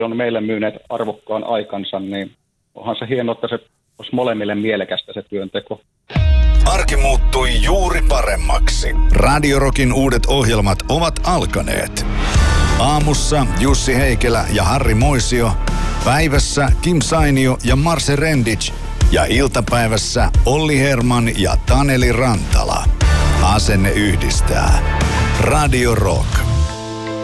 on meille myyneet arvokkaan aikansa, niin onhan se hienoa, että se olisi molemmille mielekästä se työnteko. Arki muuttui juuri paremmaksi. Radio Rockin uudet ohjelmat ovat alkaneet. Aamussa Jussi Heikelä ja Harri Moisio. Päivässä Kim Sainio ja Marse Rendic. Ja iltapäivässä Olli Herman ja Taneli Rantala. Asenne yhdistää. Radio Rock.